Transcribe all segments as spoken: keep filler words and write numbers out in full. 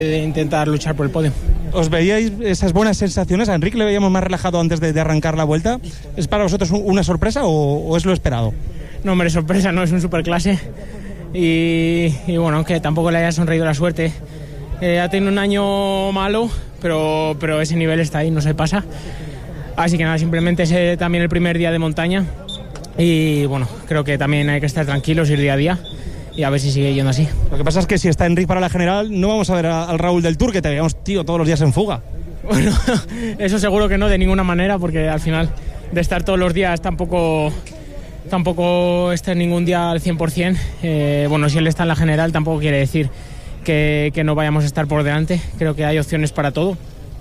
de intentar luchar por el podio. ¿Os veíais esas buenas sensaciones? A Enric le veíamos más relajado antes de, de arrancar la vuelta. ¿Es para vosotros una sorpresa o, o es lo esperado? No, hombre, sorpresa, no, es un superclase. Y, y bueno, que tampoco le haya sonreído la suerte. Eh, ha tenido un año malo, pero, pero ese nivel está ahí, no se pasa. Así que nada, simplemente es también el primer día de montaña. Y bueno, creo que también hay que estar tranquilos, ir día a día. Y a ver si sigue yendo así. Lo que pasa es que si está Enric para la general, no vamos a ver a, al Raúl del Tour, que te veíamos, tío, todos los días en fuga. Bueno, eso seguro que no, de ninguna manera, porque al final de estar todos los días tampoco, tampoco está ningún día al cien por ciento. Eh, bueno, si él está en la general tampoco quiere decir que, que no vayamos a estar por delante. Creo que hay opciones para todo.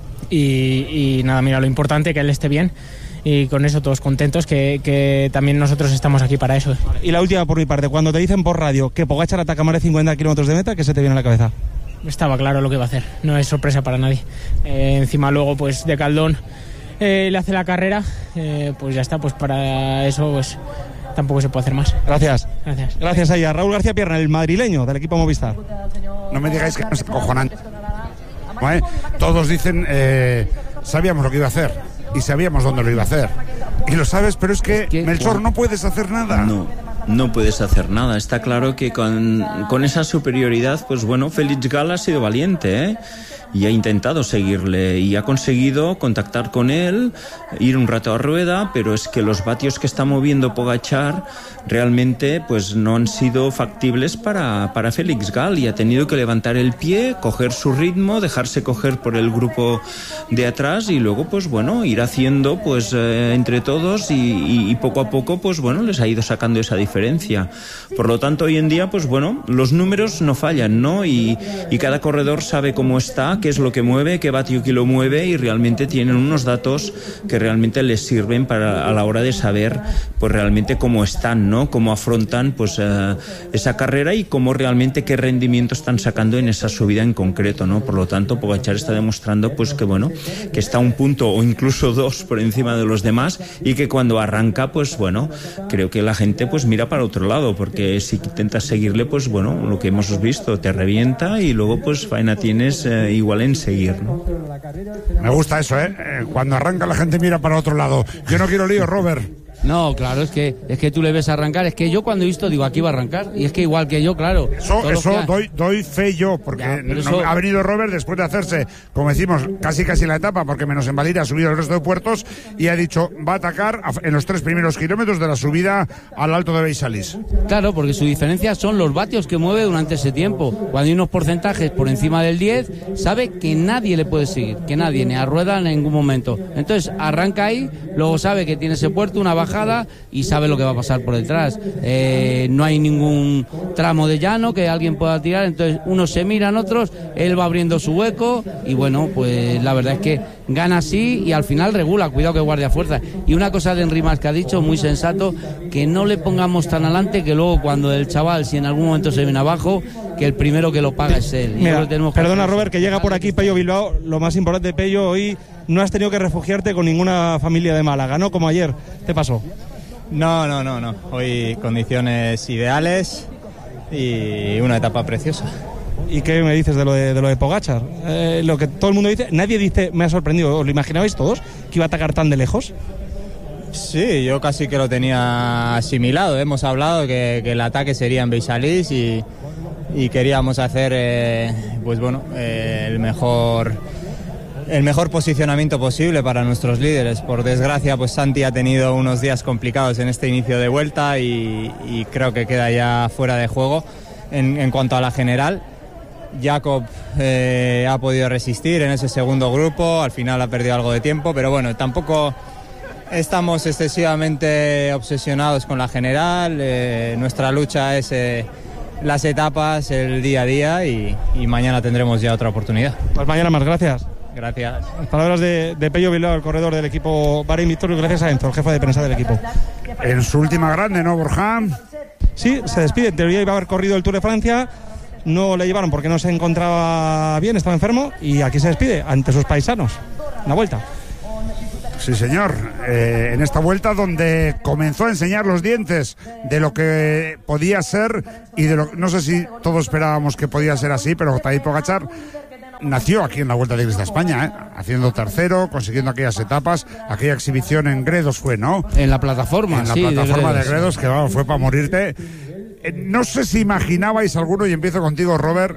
Y, y nada, mira, lo importante que él esté bien. Y con eso todos contentos, que, que también nosotros estamos aquí para eso. Y la última por mi parte, cuando te dicen por radio que Pogačar ataca más de cincuenta kilómetros de meta, ¿qué se te viene a la cabeza? Estaba claro lo que iba a hacer, no es sorpresa para nadie. Eh, encima luego pues de Caldón eh, le hace la carrera, eh, pues ya está, pues para eso pues tampoco se puede hacer más. Gracias. Gracias. Gracias ahí a Raúl García Pierna, el madrileño del equipo Movistar. No me digáis que no es acojonante. ¿Vale? Todos dicen, eh, sabíamos lo que iba a hacer. Y sabíamos dónde lo iba a hacer. Y lo sabes, pero es que, ¿Qué? Melchor, no puedes hacer nada. No, no puedes hacer nada. Está claro que con, con esa superioridad, pues bueno, Félix Gall ha sido valiente, ¿eh? Y ha intentado seguirle y ha conseguido contactar con él, ir un rato a rueda, pero es que los vatios que está moviendo Pogačar realmente pues no han sido factibles para, para Félix Gall, y ha tenido que levantar el pie, coger su ritmo, dejarse coger por el grupo de atrás y luego pues bueno, ir haciendo pues eh, entre todos y, y, y poco a poco pues bueno, les ha ido sacando esa diferencia. Por lo tanto, hoy en día pues bueno, los números no fallan, ¿no? Y, y cada corredor sabe cómo está, qué es lo que mueve, qué vatio que lo mueve, y realmente tienen unos datos que realmente les sirven para a la hora de saber pues realmente cómo están, ¿no? Cómo afrontan pues uh, esa carrera y cómo realmente qué rendimiento están sacando en esa subida en concreto, ¿no? Por lo tanto, Pogačar está demostrando pues que bueno, que está un punto o incluso dos por encima de los demás, y que cuando arranca pues bueno, creo que la gente pues mira para otro lado, porque si intentas seguirle pues bueno, lo que hemos visto, te revienta y luego pues faena tienes eh, igual en seguir, ¿no? Me gusta eso, ¿eh? Cuando arranca la gente mira para otro lado. Yo no quiero lío, Robert. No, claro, es que es que tú le ves arrancar, es que yo cuando he visto digo aquí va a arrancar, y es que igual que yo, claro. Eso, eso ha... doy, doy fe yo, porque ya, no, eso... ha venido Robert después de hacerse, como decimos, casi casi la etapa, porque menos en Valira ha subido el resto de puertos, y ha dicho, va a atacar en los tres primeros kilómetros de la subida al Alto de Beixalis. Claro, porque su diferencia son los vatios que mueve durante ese tiempo. Cuando hay unos porcentajes por encima del diez, sabe que nadie le puede seguir, que nadie, ni a rueda en ningún momento. Entonces arranca ahí, luego sabe que tiene ese puerto, una bajada, y sabe lo que va a pasar por detrás. Eh, no hay ningún tramo de llano que alguien pueda tirar, entonces unos se miran, otros, él va abriendo su hueco, y bueno, pues la verdad es que gana así y al final regula, cuidado que guardia fuerza. Y una cosa de Enric Mas que ha dicho, muy sensato, que no le pongamos tan adelante, que luego cuando el chaval, si en algún momento se viene abajo, que el primero que lo paga es él. Mira, perdona Robert, que llega por aquí Pello Bilbao. Lo más importante, Pello, hoy no has tenido que refugiarte con ninguna familia de Málaga, ¿no? Como ayer, ¿te pasó? No, no, no, no. Hoy condiciones ideales y una etapa preciosa. ¿Y qué me dices de lo de, de, lo de Pogačar? Eh, lo que todo el mundo dice, nadie dice, me ha sorprendido. ¿Os lo imaginabais todos que iba a atacar tan de lejos? Sí, yo casi que lo tenía asimilado. Hemos hablado que, que el ataque sería en Beixalis y, y queríamos hacer, eh, pues bueno, eh, el mejor... el mejor posicionamiento posible para nuestros líderes. Por desgracia, pues Santi ha tenido unos días complicados en este inicio de vuelta y, y creo que queda ya fuera de juego. En, en cuanto a la general, Jakob eh, ha podido resistir en ese segundo grupo, al final ha perdido algo de tiempo, pero bueno, tampoco estamos excesivamente obsesionados con la general. Eh, nuestra lucha es eh, las etapas, el día a día, y, y mañana tendremos ya otra oportunidad. Pues mañana más, gracias. Gracias. Palabras de, de Pello Bilbao, el corredor del equipo Bahrein Victorious, gracias a Enzo, el jefe de prensa del equipo. En su última grande, ¿no, Borja? Sí, se despide. En teoría iba a haber corrido el Tour de Francia, no le llevaron porque no se encontraba bien, estaba enfermo, y aquí se despide ante sus paisanos. La vuelta. Sí, señor. Eh, en esta vuelta donde comenzó a enseñar los dientes de lo que podía ser y de lo no sé si todos esperábamos que podía ser así, pero Tadej Pogačar nació aquí en la Vuelta Ciclista España, ¿eh? Haciendo tercero, consiguiendo aquellas etapas, aquella exhibición en Gredos fue, ¿no? En la plataforma, En la sí, plataforma de de Gredos, que vamos, fue para morirte. Eh, no sé si imaginabais alguno, y empiezo contigo, Robert,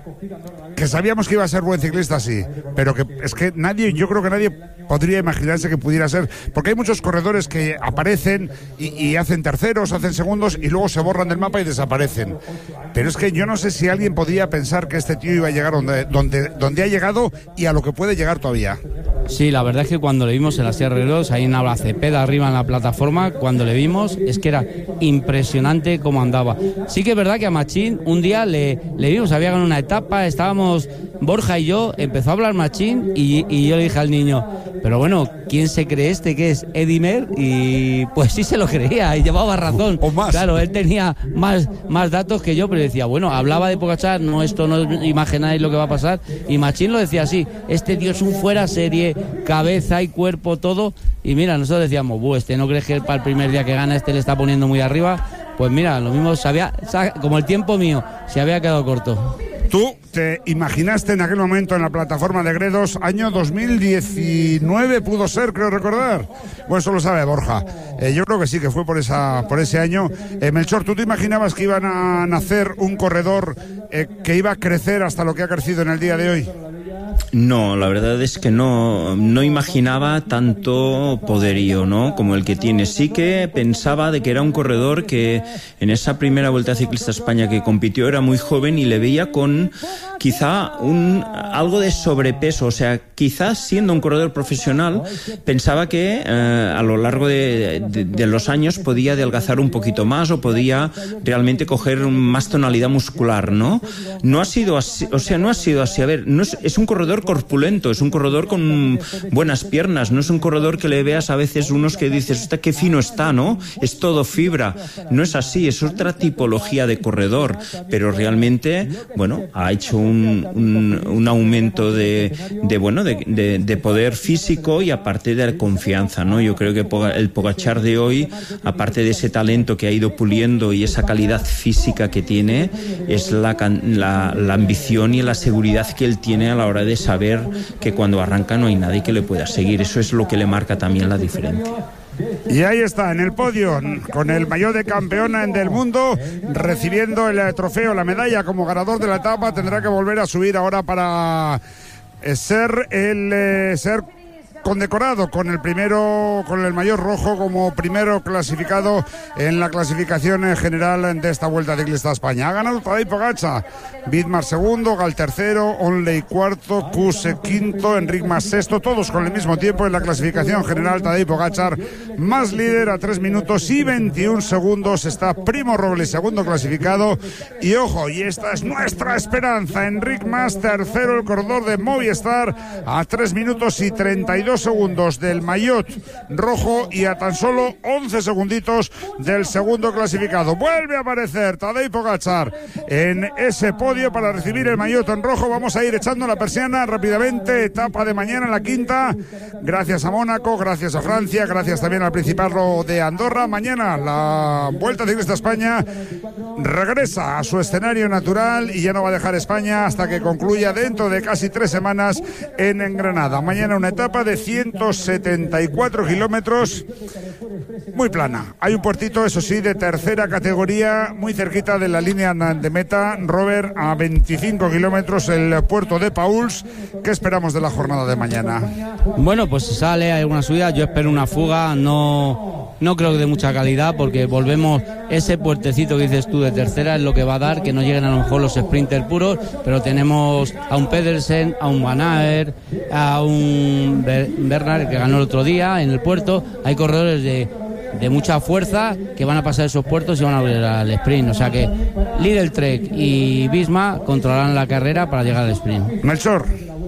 que sabíamos que iba a ser buen ciclista, sí, pero que es que nadie, yo creo que nadie podría imaginarse que pudiera ser, porque hay muchos corredores que aparecen y, y hacen terceros, hacen segundos y luego se borran del mapa y desaparecen. Pero es que yo no sé si alguien podía pensar que este tío iba a llegar donde, donde, donde ha llegado y a lo que puede llegar todavía. Sí, la verdad es que cuando le vimos en la Sierra de Gredos, ahí en la Cepeda, arriba en la plataforma, cuando le vimos, es que era impresionante cómo andaba. Sí que es verdad que a Machín un día le, le vimos, había ganado una etapa, estábamos Borja y yo, empezó a hablar Machín y, y yo le dije al niño, pero bueno, ¿quién se cree este que es Edimer? Y pues sí se lo creía y llevaba razón. O más. Claro, él tenía más, más datos que yo, pero decía, bueno, hablaba de Pogačar, no, esto no imagináis lo que va a pasar. Y Machín lo decía así, este tío es un fuera serie, cabeza y cuerpo, todo. Y mira, nosotros decíamos, buh, este no crees que para el primer día que gana este le está poniendo muy arriba. Pues mira, lo mismo, se había, como el tiempo mío, se había quedado corto. Tú te imaginaste en aquel momento en la plataforma de Gredos, año dos mil diecinueve pudo ser, creo recordar. Bueno, eso lo sabe Borja. Eh, yo creo que sí, que fue por esa por ese año. Eh, Melchor, ¿tú te imaginabas que iban a nacer un corredor eh, que iba a crecer hasta lo que ha crecido en el día de hoy? No, la verdad es que no, no imaginaba tanto poderío, ¿no?, como el que tiene. Sí que pensaba de que era un corredor que en esa primera Vuelta Ciclista España que compitió era muy joven y le veía con quizá un algo de sobrepeso. O sea, quizás siendo un corredor profesional pensaba que eh, a lo largo de, de, de los años podía adelgazar un poquito más o podía realmente coger más tonalidad muscular, ¿no? No ha sido así, o sea, no ha sido así. A ver, no es, es un corredor corpulento, es un corredor con buenas piernas, no es un corredor que le veas a veces unos que dices, hostia, qué fino está, ¿no? Es todo fibra. No es así, es otra tipología de corredor, pero realmente, bueno, ha hecho un, un, un aumento de, de bueno, de, de, de poder físico y aparte de confianza, ¿no? Yo creo que el Pogačar de hoy, aparte de ese talento que ha ido puliendo y esa calidad física que tiene, es la, la, la ambición y la seguridad que él tiene a la hora de saber que cuando arranca no hay nadie que le pueda seguir. Eso es lo que le marca también la diferencia. Y ahí está, en el podio, con el maillot de campeona del mundo, recibiendo el trofeo, la medalla como ganador de la etapa. Tendrá que volver a subir ahora para ser el eh, ser condecorado con el primero, con el maillot rojo como primero clasificado en la clasificación general de esta Vuelta Ciclista a España. Ha ganado Tadej Pogačar, Vidmar segundo, Gal tercero, Onley cuarto, Kuse quinto, Enric Mas sexto, todos con el mismo tiempo en la clasificación general. Tadej Pogačar más líder a tres minutos y veintiún segundos. Está Primo Roglic segundo clasificado y ojo, y esta es nuestra esperanza, Enric Mas tercero, el corredor de Movistar, a tres minutos y treinta y dos segundos del maillot rojo y a tan solo once segunditos del segundo clasificado. Vuelve a aparecer Tadej Pogačar en ese podio para recibir el maillot en rojo. Vamos a ir echando la persiana rápidamente. Etapa de mañana, la quinta, gracias a Mónaco, gracias a Francia, gracias también al Principado de Andorra. Mañana la Vuelta Ciclista a España regresa a su escenario natural y ya no va a dejar España hasta que concluya dentro de casi tres semanas en Granada. Mañana una etapa de ciento setenta y cuatro kilómetros, muy plana. Hay un puertito, eso sí, de tercera categoría, muy cerquita de la línea de meta, Robert, a veinticinco kilómetros, el puerto de Pauls. ¿Qué esperamos de la jornada de mañana? Bueno, pues sale, hay alguna subida, yo espero una fuga, no, no creo que de mucha calidad, porque volvemos, ese puertecito que dices tú de tercera es lo que va a dar, que no lleguen a lo mejor los sprinters puros, pero tenemos a un Pedersen, a un Van Aert, a un Bernal, que ganó el otro día en el puerto. Hay corredores de, de mucha fuerza que van a pasar esos puertos y van a volver al sprint, o sea que Lidl Trek y Visma controlarán la carrera para llegar al sprint. Melchor.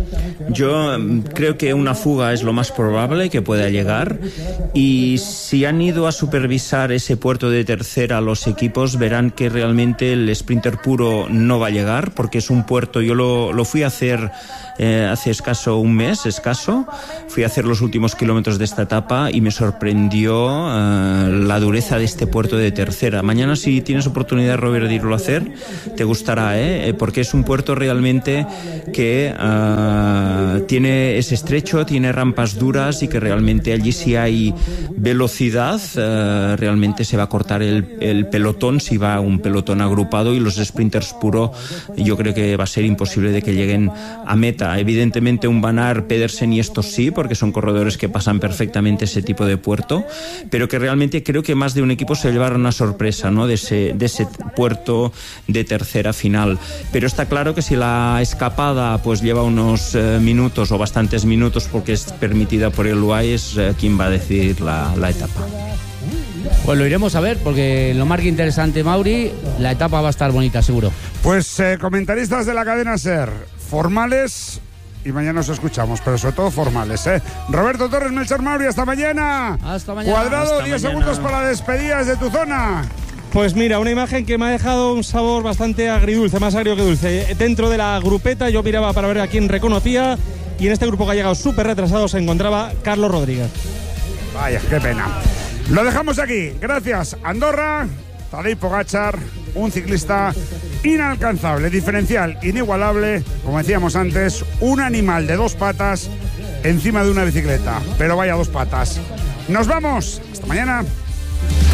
Yo creo que una fuga es lo más probable que pueda llegar, y si han ido a supervisar ese puerto de tercera los equipos verán que realmente el sprinter puro no va a llegar, porque es un puerto, yo lo, lo fui a hacer eh, hace escaso un mes, escaso, fui a hacer los últimos kilómetros de esta etapa y me sorprendió la dureza de este puerto de tercera. Mañana, si tienes oportunidad, Robert, de irlo a hacer, te gustará, ¿eh? Porque es un puerto realmente que uh, tiene, es estrecho, tiene rampas duras y que realmente allí, si hay velocidad, uh, realmente se va a cortar el, el pelotón si va un pelotón agrupado, y los sprinters puro yo creo que va a ser imposible de que lleguen a meta. Evidentemente un Van Aert, Pedersen y estos sí, porque son corredores que pasan perfectamente ese tipo de puerto, pero que realmente creo que más de un equipo se llevará una sorpresa, ¿no?, de ese, de ese puerto de tercera final. Pero está claro que si la escapada pues lleva unos eh, minutos o bastantes minutos, porque es permitida por el U A E, es eh, quien va a decidir la, la etapa. Pues lo iremos a ver, porque lo más interesante, Mauri, la etapa va a estar bonita, seguro. Pues eh, comentaristas de la cadena SER, formales, y mañana nos escuchamos, pero sobre todo formales, ¿eh? Roberto Torres, Melchor Mauri, hasta mañana. Hasta mañana. Cuadrado, diez segundos para la despedida desde tu zona. Pues mira, una imagen que me ha dejado un sabor bastante agridulce, más agrio que dulce. Dentro de la grupeta yo miraba para ver a quién reconocía, y en este grupo que ha llegado súper retrasado se encontraba Carlos Rodríguez. Vaya, qué pena. Lo dejamos aquí. Gracias, Andorra, Tadej Pogačar, un ciclista inalcanzable, diferencial, inigualable, como decíamos antes, un animal de dos patas encima de una bicicleta. Pero vaya dos patas. Nos vamos. Hasta mañana.